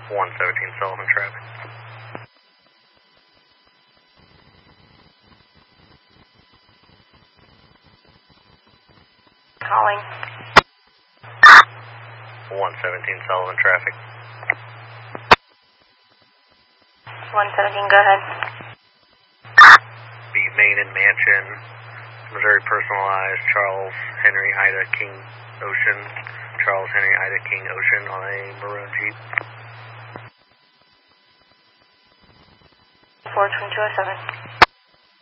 117 Sullivan traffic. Calling. 117 Sullivan traffic. 117, go ahead. The Main and Mansion, Missouri personalized, Charles Henry Ida King Ocean, Charles Henry Ida King Ocean on a maroon Jeep. 42207.